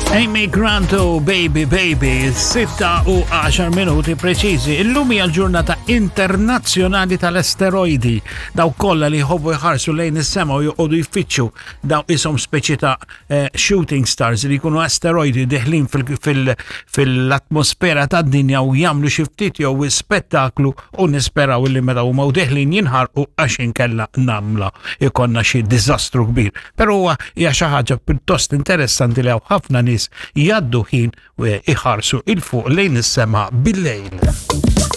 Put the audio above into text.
Amy Granto, Baby Baby, 6:10 minuti preċiżi. Illum hija l-ġurnata internazzjonali tal-asteroidi. Daw kollha li jħobbu jħarsu lejn is-sema u joqogħdu jfittxu daw ishom speċi ta' shooting stars li jkunu asteroidi deħlin fil-atmosfera tad-dinja u jagħmlu xi ftit jew spettaklu u nisperaw li meta huma deħlin jinħarqu għax inkella nagħmla ikonna xi diżastru kbir. Però huwa hija xi ħaġa pjuttost interessanti li hawn ħafna nies jgħaddu ħin u iħarsu il-fuq lejn is-sema bil-lejl.